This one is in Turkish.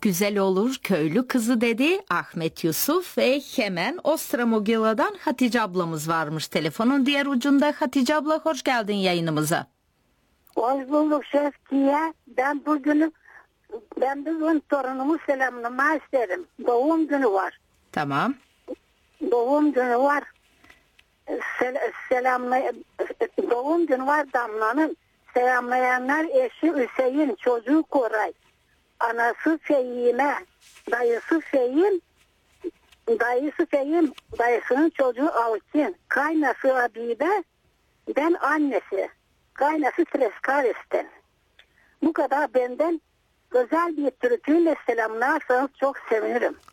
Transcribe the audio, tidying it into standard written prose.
çok güzel olur köylü kızı dedi Ahmet Yusuf ve hemen Ostramogila'dan Hatice ablamız varmış telefonun diğer ucunda. Hatice abla hoş geldin yayınımıza. Hoş bulduk Şevkiye. Ben bugün torunumu selamlamak isterim. Doğum günü var. Tamam. Doğum günü var. Doğum günü var Damla'nın. Selamlayanlar eşi Hüseyin, çocuğu Koray. Anası Fehime, dayısı Fehim, dayısının çocuğu Alkin. Kaynası Abibe, ben annesi. Kaynası Treskares'ten. Bu kadar benden özel bir türküyle selamlarsanız çok sevinirim.